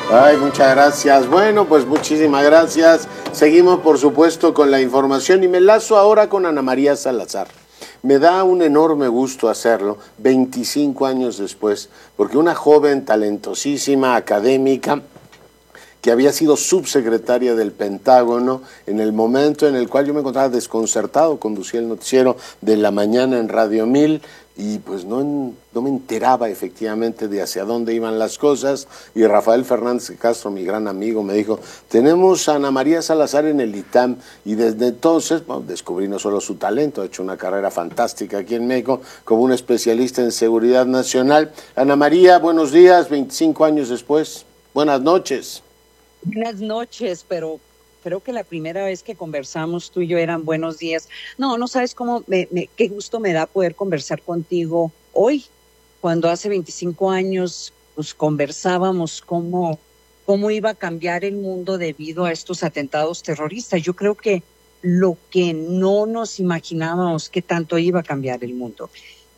Ay, muchas gracias. Bueno, pues muchísimas gracias. Seguimos, por supuesto, con la información y me enlazo ahora con Ana María Salazar. Me da un enorme gusto hacerlo 25 años después, porque una joven talentosísima, académica, que había sido subsecretaria del Pentágono en el momento en el cual yo me encontraba desconcertado, conducía el noticiero de la mañana en Radio 1000 y pues no me enteraba efectivamente de hacia dónde iban las cosas, y Rafael Fernández Castro, mi gran amigo, me dijo, tenemos a Ana María Salazar en el ITAM, y desde entonces bueno, descubrí no solo su talento, ha hecho una carrera fantástica aquí en México como una especialista en seguridad nacional. Ana María, buenos días, 25 años después, buenas noches. Buenas noches, pero creo que la primera vez que conversamos tú y yo eran buenos días. No sabes cómo, qué gusto me da poder conversar contigo hoy, cuando hace 25 años pues conversábamos cómo iba a cambiar el mundo debido a estos atentados terroristas. Yo creo que lo que no nos imaginábamos que tanto iba a cambiar el mundo.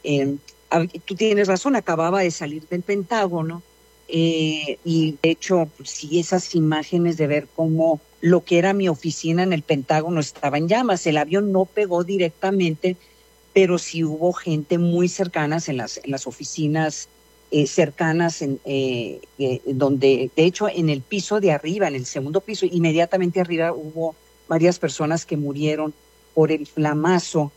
Tú tienes razón, acababa de salir del Pentágono. Y de hecho, pues, sí, esas imágenes de ver cómo lo que era mi oficina en el Pentágono estaba en llamas. El avión no pegó directamente, pero sí hubo gente muy cercanas en las oficinas cercanas, donde, de hecho, en el piso de arriba, en el segundo piso, inmediatamente arriba hubo varias personas que murieron por el flamazo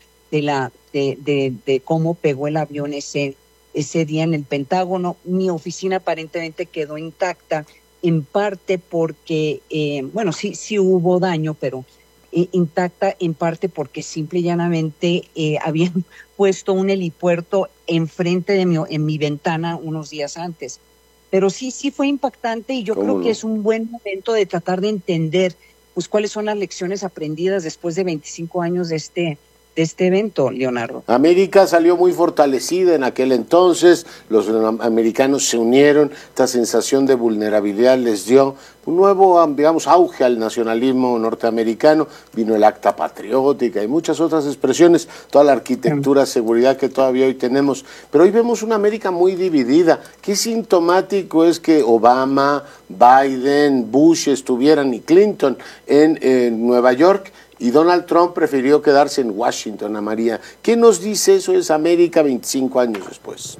de cómo pegó el avión ese día en el Pentágono. Mi oficina aparentemente quedó intacta, en parte porque, bueno, sí hubo daño, pero intacta en parte porque simple y llanamente habían puesto un helipuerto enfrente en mi ventana unos días antes. Pero sí fue impactante, y yo creo que es un buen momento de tratar de entender pues cuáles son las lecciones aprendidas después de 25 años de este evento, Leonardo. América salió muy fortalecida en aquel entonces, los americanos se unieron, esta sensación de vulnerabilidad les dio un nuevo, digamos, auge al nacionalismo norteamericano, vino el Acta Patriótica y muchas otras expresiones, toda la arquitectura, seguridad que todavía hoy tenemos, pero hoy vemos una América muy dividida. Qué sintomático es que Obama, Biden, Bush estuvieran y Clinton en Nueva York, y Donald Trump prefirió quedarse en Washington. Ana María, ¿qué nos dice eso es América 25 años después?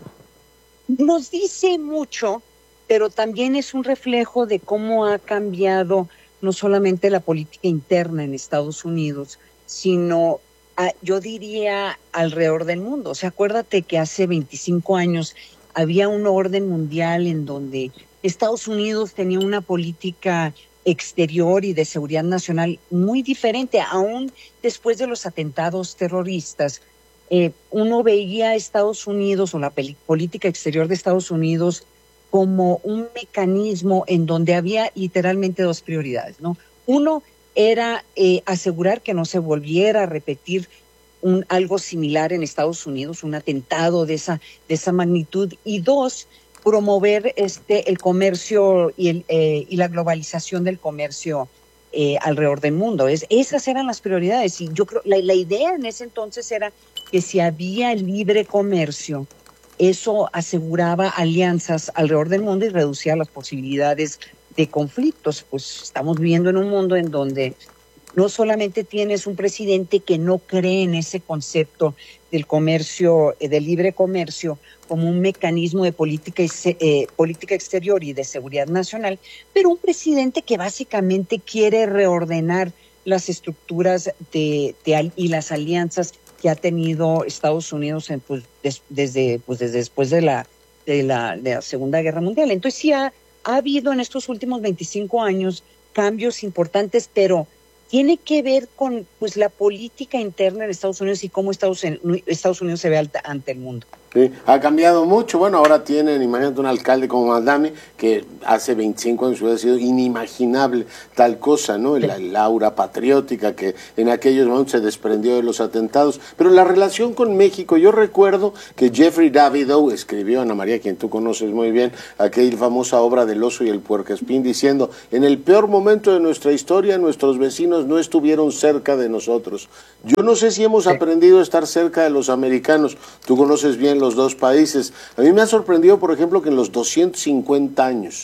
Nos dice mucho, pero también es un reflejo de cómo ha cambiado no solamente la política interna en Estados Unidos, sino, yo diría, alrededor del mundo. O sea, acuérdate que hace 25 años había un orden mundial en donde Estados Unidos tenía una política exterior y de seguridad nacional muy diferente, aún después de los atentados terroristas. Uno veía a Estados Unidos o la política exterior de Estados Unidos como un mecanismo en donde había literalmente dos prioridades, ¿no? Uno era asegurar que no se volviera a repetir algo similar en Estados Unidos, un atentado de esa magnitud, y dos, promover el comercio y la globalización del comercio alrededor del mundo. Esas eran las prioridades, y yo creo la idea en ese entonces era que si había libre comercio, eso aseguraba alianzas alrededor del mundo y reducía las posibilidades de conflictos. Pues estamos viviendo en un mundo en donde no solamente tienes un presidente que no cree en ese concepto del comercio, del libre comercio, como un mecanismo de política exterior y de seguridad nacional, pero un presidente que básicamente quiere reordenar las estructuras y las alianzas que ha tenido Estados Unidos desde después de la Segunda Guerra Mundial. Entonces sí ha habido en estos últimos 25 años cambios importantes, pero tiene que ver con pues la política interna de Estados Unidos y cómo Estados Unidos se ve ante el mundo. Sí, ha cambiado mucho. Bueno, ahora tienen, imagínate, un alcalde como Maldami, que hace 25 años hubiera sido inimaginable tal cosa, ¿no? La aura patriótica que en aquellos momentos se desprendió de los atentados. Pero la relación con México, yo recuerdo que Jeffrey Davidow escribió, Ana María, quien tú conoces muy bien, aquella famosa obra del oso y el puercoespín, diciendo, en el peor momento de nuestra historia, nuestros vecinos no estuvieron cerca de nosotros. Yo no sé si hemos aprendido a estar cerca de los americanos. Tú conoces bien los dos países. A mí me ha sorprendido, por ejemplo, que en los 250 años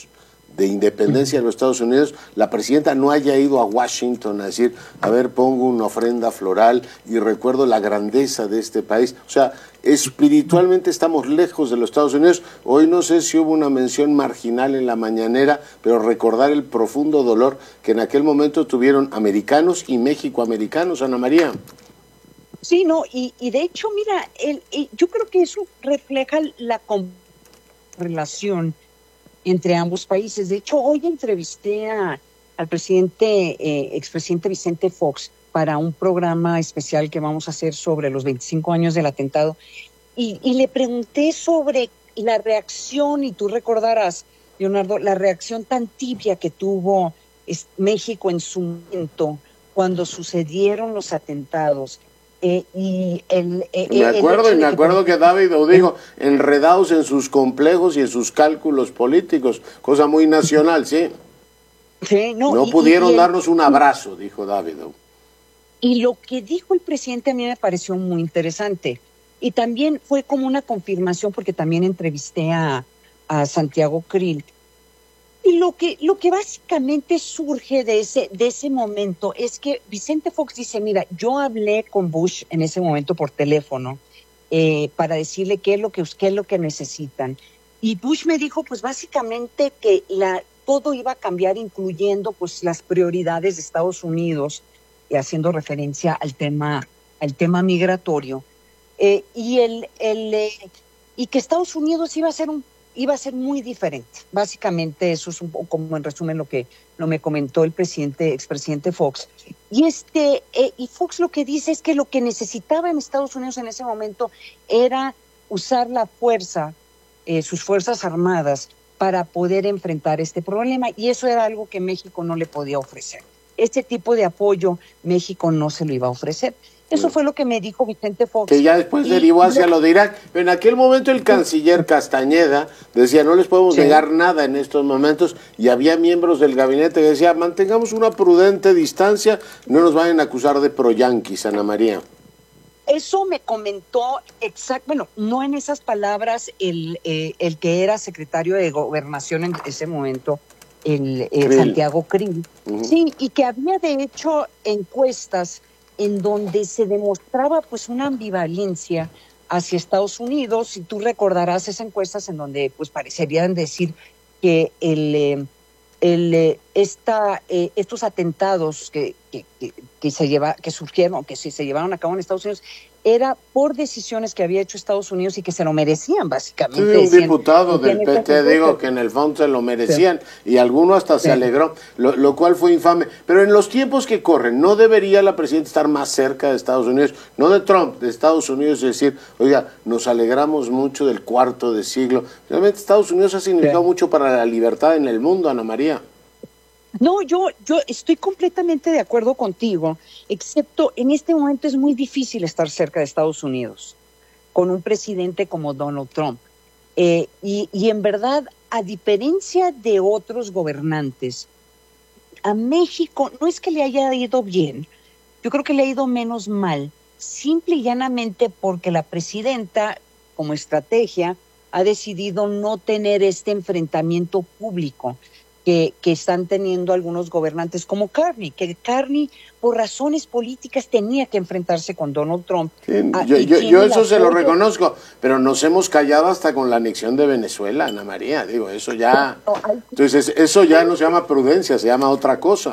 de independencia de los Estados Unidos, la presidenta no haya ido a Washington a decir, a ver, pongo una ofrenda floral y recuerdo la grandeza de este país. O sea, espiritualmente estamos lejos de los Estados Unidos. Hoy no sé si hubo una mención marginal en la mañanera, pero recordar el profundo dolor que en aquel momento tuvieron americanos y mexicoamericanos, Ana María. Sí, no, y de hecho, mira, yo creo que eso refleja la relación entre ambos países. De hecho, hoy entrevisté al expresidente Vicente Fox para un programa especial que vamos a hacer sobre los 25 años del atentado, y le pregunté sobre la reacción, y tú recordarás, Leonardo, la reacción tan tibia que tuvo México en su momento cuando sucedieron los atentados. Me acuerdo que David dijo, enredados en sus complejos y en sus cálculos políticos, cosa muy nacional, ¿sí? Sí, no pudieron darnos un abrazo, dijo David. Y lo que dijo el presidente a mí me pareció muy interesante. Y también fue como una confirmación, porque también entrevisté a Santiago Krill. Y lo que básicamente surge de ese momento es que Vicente Fox dice, mira, yo hablé con Bush en ese momento por teléfono para decirle qué es lo que necesitan. Y Bush me dijo, pues básicamente que todo iba a cambiar, incluyendo pues las prioridades de Estados Unidos, haciendo referencia al tema migratorio, y que Estados Unidos iba a ser muy diferente. Básicamente eso es un poco como en resumen lo me comentó el expresidente Fox. Y Fox lo que dice es que lo que necesitaba en Estados Unidos en ese momento era usar la fuerza, sus fuerzas armadas, para poder enfrentar este problema, y eso era algo que México no le podía ofrecer. Este tipo de apoyo México no se lo iba a ofrecer. Eso fue lo que me dijo Vicente Fox. Que ya después derivó hacia lo de Irak. Pero en aquel momento el canciller Castañeda decía, no les podemos negar nada en estos momentos, y había miembros del gabinete que decían, mantengamos una prudente distancia, no nos vayan a acusar de pro-yanquis, Ana María. Eso me comentó bueno, no en esas palabras, el que era secretario de Gobernación en ese momento, Santiago Krill. Sí, y que había de hecho encuestas en donde se demostraba pues una ambivalencia hacia Estados Unidos. Si tú recordarás esas encuestas en donde pues parecerían decir que estos atentados que surgieron, que se llevaron a cabo en Estados Unidos, era por decisiones que había hecho Estados Unidos y que se lo merecían, básicamente. Sí, un diputado del PT digo que en el fondo se lo merecían, y alguno hasta se alegró, lo cual fue infame. Pero en los tiempos que corren, ¿no debería la presidenta estar más cerca de Estados Unidos? No de Trump, de Estados Unidos, y decir, oiga, nos alegramos mucho del cuarto de siglo. Realmente Estados Unidos ha significado mucho para la libertad en el mundo, Ana María. No, yo estoy completamente de acuerdo contigo, excepto en este momento es muy difícil estar cerca de Estados Unidos con un presidente como Donald Trump. Y en verdad, a diferencia de otros gobernantes, a México no es que le haya ido bien, yo creo que le ha ido menos mal, simple y llanamente porque la presidenta, como estrategia, ha decidido no tener este enfrentamiento público que están teniendo algunos gobernantes como Carney, que Carney por razones políticas tenía que enfrentarse con Donald Trump. Sí, yo eso se lo reconozco, pero nos hemos callado hasta con la anexión de Venezuela, Ana María, digo, eso ya, entonces eso ya no se llama prudencia, se llama otra cosa.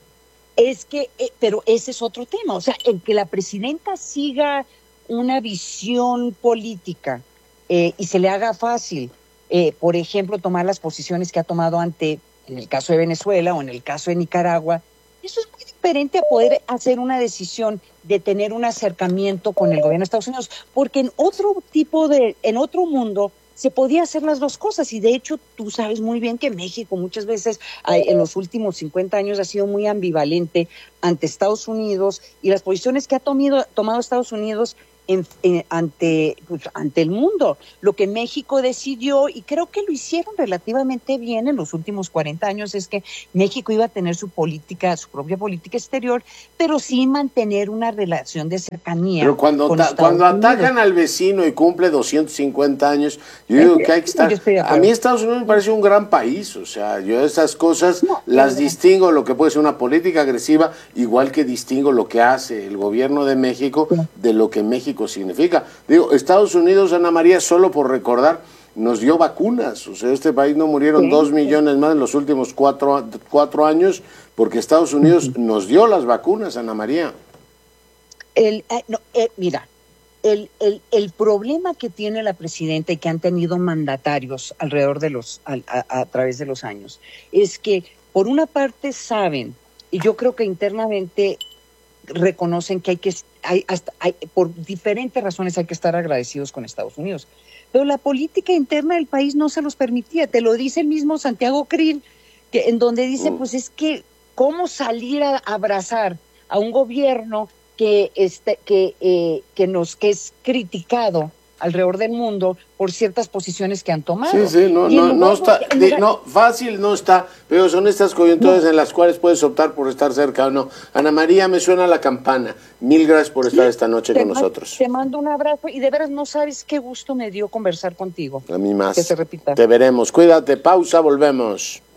Pero ese es otro tema, o sea, el que la presidenta siga una visión política y se le haga fácil, por ejemplo, tomar las posiciones que ha tomado en el caso de Venezuela o en el caso de Nicaragua, eso es muy diferente a poder hacer una decisión de tener un acercamiento con el gobierno de Estados Unidos, porque en otro mundo se podía hacer las dos cosas, y de hecho tú sabes muy bien que México muchas veces en los últimos 50 años ha sido muy ambivalente ante Estados Unidos, y las posiciones que ha tomado Estados Unidos ante el mundo. Lo que México decidió, y creo que lo hicieron relativamente bien en los últimos 40 años, es que México iba a tener su propia política exterior, pero sí mantener una relación de cercanía. Pero cuando atacan al vecino y cumple 250 años, yo digo que hay que estar... A mí Estados Unidos me parece un gran país, o sea, yo esas cosas las distingo, lo que puede ser una política agresiva, igual que distingo lo que hace el gobierno de México de lo que México significa. Digo, Estados Unidos, Ana María, solo por recordar, nos dio vacunas. O sea, este país no murieron 2 millones más en los últimos cuatro años porque Estados Unidos nos dio las vacunas, Ana María. Mira, el problema que tiene la presidenta y que han tenido mandatarios alrededor de a través de los años es que por una parte saben, y yo creo que internamente reconocen que por diferentes razones hay que estar agradecidos con Estados Unidos. Pero la política interna del país no se los permitía. Te lo dice el mismo Santiago Krill, en donde dice, pues es que cómo salir a abrazar a un gobierno que es criticado alrededor del mundo por ciertas posiciones que han tomado. Sí, fácil no está, pero son estas coyunturas en las cuales puedes optar por estar cerca o no. Ana María, me suena la campana. Mil gracias por estar esta noche con nosotros. Te mando un abrazo y de veras no sabes qué gusto me dio conversar contigo. A mí más. Que se repita. Te veremos. Cuídate, pausa, volvemos.